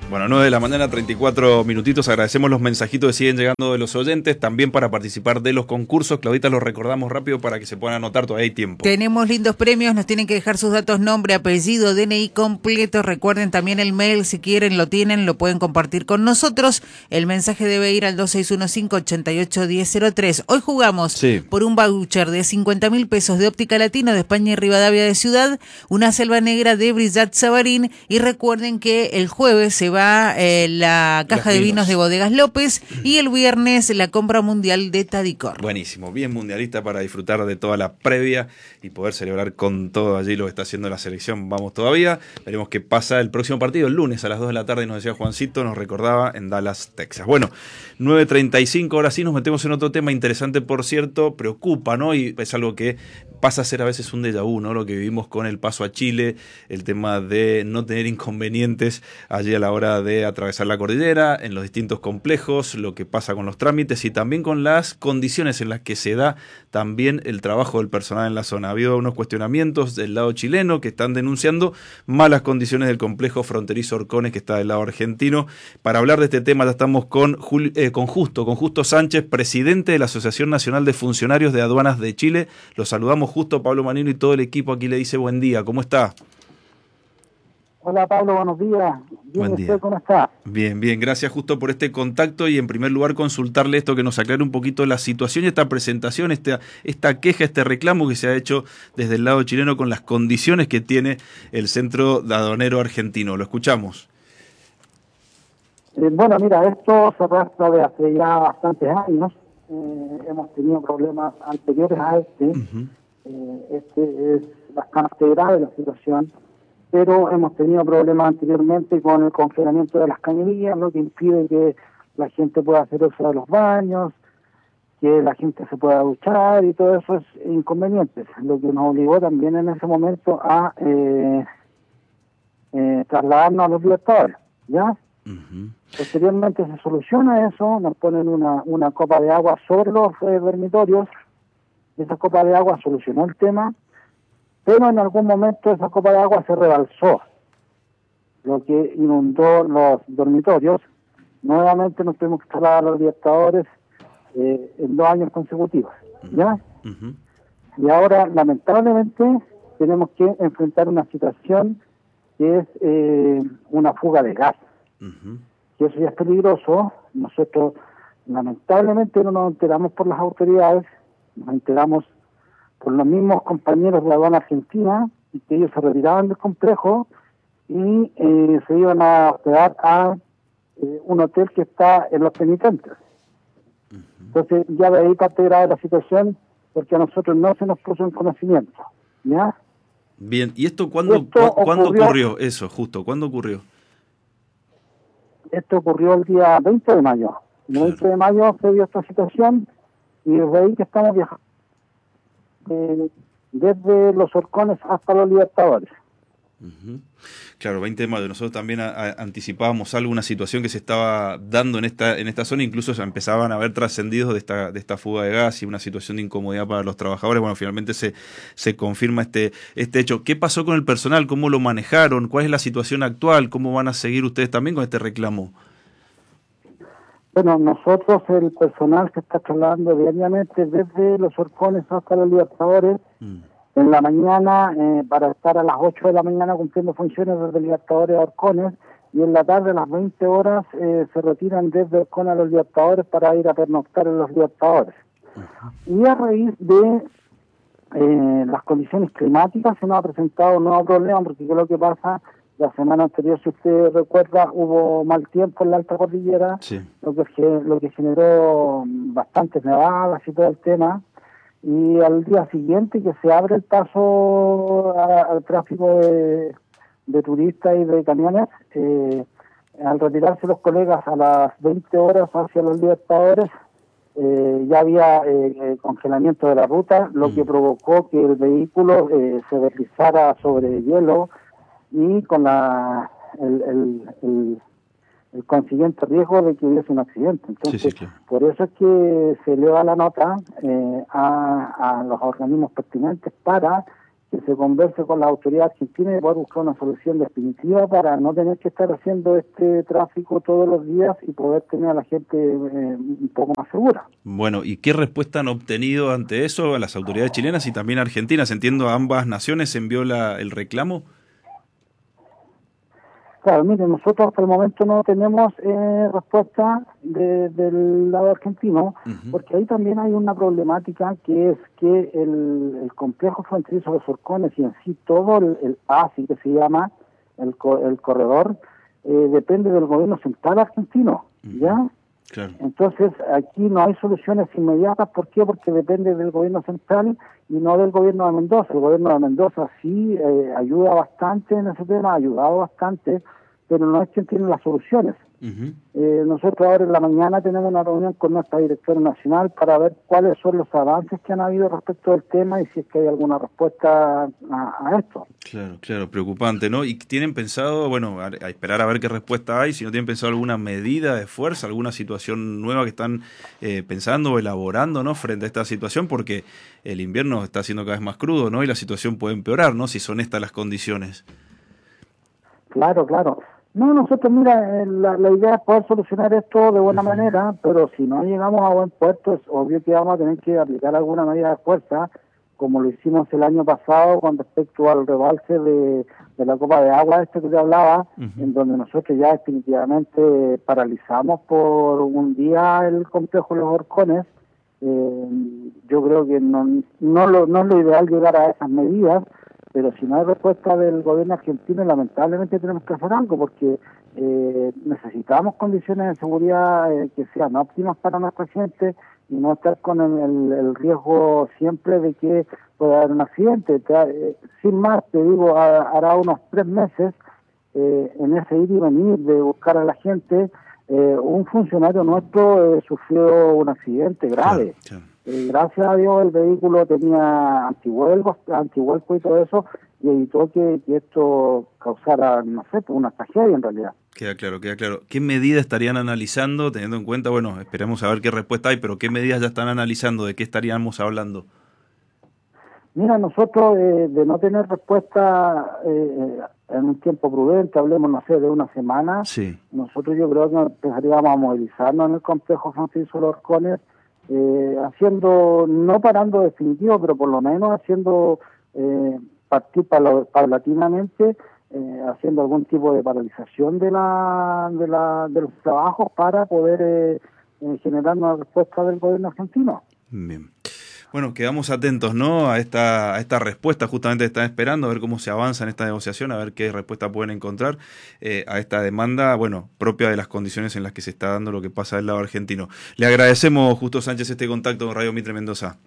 Bueno, 9 de la mañana, 34 minutitos. Agradecemos los mensajitos que siguen llegando de los oyentes. También para participar de los concursos. Claudita, los recordamos rápido para que se puedan anotar, todavía hay tiempo. Tenemos lindos premios, nos tienen que dejar sus datos, nombre, apellido, DNI completo. Recuerden también el mail, si quieren, lo tienen, lo pueden compartir con nosotros. El mensaje debe ir al 2615-881003. Hoy jugamos por un voucher de 50.000 pesos de Óptica Latino de España y Rivadavia de Ciudad, una selva negra de Brillat Savarín. Y recuerden que el jueves se va la caja de vinos de Bodegas López y el viernes la compra mundial de Tadicor. Buenísimo, bien mundialista para disfrutar de toda la previa y poder celebrar con todo allí lo que está haciendo la selección. Vamos todavía, veremos qué pasa el próximo partido, el lunes a las 2 de la tarde, nos decía Juancito, nos recordaba, en Dallas, Texas. Bueno, 9:35, ahora sí nos metemos en otro tema interesante, por cierto, preocupa, ¿no? Y es algo que pasa a ser a veces un déjà vu, ¿no? Lo que vivimos con el paso a Chile, el tema de no tener inconvenientes allí a la hora de atravesar la cordillera, en los distintos complejos, lo que pasa con los trámites y también con las condiciones en las que se da también el trabajo del personal en la zona. Ha habido unos cuestionamientos del lado chileno que están denunciando malas condiciones del complejo fronterizo Orcones que está del lado argentino. Para hablar de este tema ya estamos con Justo Sánchez, presidente de la Asociación Nacional de Funcionarios de Aduanas de Chile. Los saludamos, Justo, Pablo Manino y todo el equipo aquí le dice buen día. ¿Cómo está? Hola Pablo, buenos días. Bien, buen día. ¿Cómo está? Bien, gracias Justo por este contacto y en primer lugar consultarle esto, que nos aclare un poquito la situación y esta presentación, esta queja, este reclamo que se ha hecho desde el lado chileno con las condiciones que tiene el centro de aduanero argentino. Lo escuchamos. Bueno, mira, esto se arrastra de hace ya bastantes años. Hemos tenido problemas anteriores a este. Este es bastante grave la situación, pero hemos tenido problemas anteriormente con el congelamiento de las cañerías, lo que impide que la gente pueda hacer uso de los baños, que la gente se pueda duchar y todo eso es inconveniente, lo que nos obligó también en ese momento a trasladarnos a los Libertadores, ¿ya? Posteriormente se soluciona eso, nos ponen una copa de agua sobre los dormitorios. Esa copa de agua solucionó el tema, pero en algún momento esa copa de agua se rebalsó, lo que inundó los dormitorios. Nuevamente nos tuvimos que trasladar a los Libertadores en 2 años consecutivos, ¿ya? Y ahora, lamentablemente, tenemos que enfrentar una situación que es una fuga de gas. Que eso ya es peligroso. Nosotros, lamentablemente, no nos enteramos por las autoridades, nos enteramos por los mismos compañeros de la aduana argentina, y que ellos se retiraban del complejo y se iban a hospedar a un hotel que está en Los Penitentes. Entonces ya de ahí parte grave la situación, porque a nosotros no se nos puso en conocimiento, ¿ya? Bien, ¿y esto cuándo ocurrió eso, Justo? ¿Cuándo ocurrió? Esto ocurrió el día 20 de mayo. El 20 de mayo se dio esta situación y desde ahí que estamos viajando desde los Orcones hasta los Libertadores. Claro, 20 de mayo. Nosotros también anticipábamos alguna situación que se estaba dando en esta zona, incluso ya empezaban a haber trascendidos de esta fuga de gas y una situación de incomodidad para los trabajadores. Bueno, finalmente se confirma este hecho. ¿Qué pasó con el personal? ¿Cómo lo manejaron? ¿Cuál es la situación actual? ¿Cómo van a seguir ustedes también con este reclamo? Bueno, nosotros, el personal se está trasladando diariamente desde los Orcones hasta los Libertadores. En la mañana, para estar a las 8 de la mañana cumpliendo funciones desde Libertadores a Orcones, y en la tarde a las 20 horas se retiran desde Orcones a los Libertadores para ir a pernoctar en los Libertadores. Y a raíz de las condiciones climáticas se nos ha presentado un nuevo problema, porque ¿qué es lo que pasa? La semana anterior, si usted recuerda, hubo mal tiempo en la alta cordillera, lo que generó bastantes nevadas y todo el tema. Y al día siguiente que se abre el paso al tráfico de turistas y de camiones, al retirarse los colegas a las 20 horas hacia los Libertadores, ya había congelamiento de la ruta, lo que provocó que el vehículo se deslizara sobre hielo y con el consiguiente riesgo de que hubiese un accidente. Entonces, por eso es que se eleva la nota a los organismos pertinentes para que que se converse con las autoridades argentinas y poder buscar una solución definitiva para no tener que estar haciendo este tráfico todos los días y poder tener a la gente un poco más segura. Bueno, ¿y qué respuesta han obtenido ante eso a las autoridades chilenas y también argentinas? Entiendo, a ambas naciones se envió el reclamo. Claro, miren, nosotros hasta el momento no tenemos respuesta del lado argentino, porque ahí también hay una problemática que es que el complejo fronterizo de Los Horcones y en sí todo el ASI que se llama, el corredor, depende del gobierno central argentino, ¿ya? Claro. Entonces aquí no hay soluciones inmediatas. ¿Por qué? Porque depende del gobierno central y no del gobierno de Mendoza. El gobierno de Mendoza sí ayuda bastante en ese tema, ha ayudado bastante, pero no es quien tiene las soluciones. Nosotros ahora en la mañana tenemos una reunión con nuestra directora nacional para ver cuáles son los avances que han habido respecto del tema y si es que hay alguna respuesta a esto. Claro, preocupante, ¿no? ¿Y tienen pensado, bueno, a esperar a ver qué respuesta hay, si no tienen pensado alguna medida de fuerza, alguna situación nueva que están pensando o elaborando, ¿no?, frente a esta situación? Porque el invierno está siendo cada vez más crudo, ¿no?, y la situación puede empeorar, ¿no?, si son estas las condiciones. Claro. No, nosotros, mira, la idea es poder solucionar esto de buena manera, pero si no llegamos a buen puerto, es obvio que vamos a tener que aplicar alguna medida de fuerza, como lo hicimos el año pasado con respecto al rebalse de la copa de agua que te hablaba, en donde nosotros ya definitivamente paralizamos por un día el complejo de Los Horcones. Yo creo que no es lo ideal llegar a esas medidas, pero si no hay respuesta del gobierno argentino, lamentablemente tenemos que hacer algo, porque necesitamos condiciones de seguridad que sean óptimas para nuestra gente y no estar con el riesgo siempre de que pueda haber un accidente. Sin más, te digo, hará unos 3 meses, en ese ir y venir de buscar a la gente, un funcionario nuestro sufrió un accidente grave. Claro. Gracias a Dios el vehículo tenía antivuelco y todo eso, y evitó que esto causara, no sé, una tragedia en realidad. Queda claro. ¿Qué medidas estarían analizando, teniendo en cuenta, bueno, esperemos a ver qué respuesta hay, pero qué medidas ya están analizando, de qué estaríamos hablando? Mira, nosotros de no tener respuesta en un tiempo prudente, hablemos, no sé, de una semana, sí. Nosotros yo creo que empezaríamos a movilizarnos en el complejo fronterizo de Los Horcones, haciendo, no parando definitivo, pero por lo menos haciendo partir paulatinamente, haciendo algún tipo de paralización de los trabajos para poder generar una respuesta del gobierno argentino. Bien. Bueno, quedamos atentos, ¿no?, a esta respuesta justamente que están esperando, a ver cómo se avanza en esta negociación, a ver qué respuesta pueden encontrar a esta demanda, bueno, propia de las condiciones en las que se está dando lo que pasa del lado argentino. Le agradecemos, Justo Sánchez, este contacto con Radio Mitre Mendoza.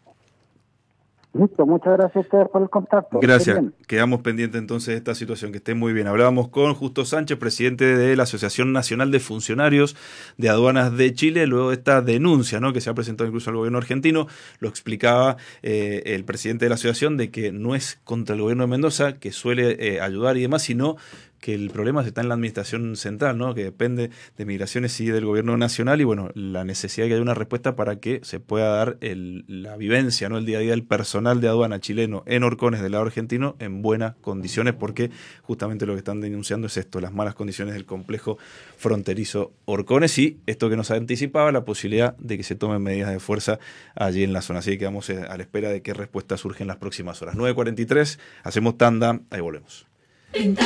Listo, muchas gracias a ustedes por el contacto. Gracias, quedamos pendientes entonces de esta situación, que esté muy bien. Hablábamos con Justo Sánchez, presidente de la Asociación Nacional de Funcionarios de Aduanas de Chile, luego de esta denuncia, ¿no?, que se ha presentado incluso al gobierno argentino. Lo explicaba el presidente de la asociación, de que no es contra el gobierno de Mendoza, que suele ayudar y demás, sino que el problema está en la administración central, ¿no?, que depende de Migraciones y del gobierno nacional, y bueno, la necesidad de que haya una respuesta para que se pueda dar la vivencia, ¿no?, el día a día del personal de aduana chileno en Horcones del lado argentino en buenas condiciones, porque justamente lo que están denunciando es esto, las malas condiciones del complejo fronterizo Horcones, y esto que nos anticipaba, la posibilidad de que se tomen medidas de fuerza allí en la zona. Así que quedamos a la espera de qué respuesta surge en las próximas horas. 9:43, hacemos tanda, ahí volvemos.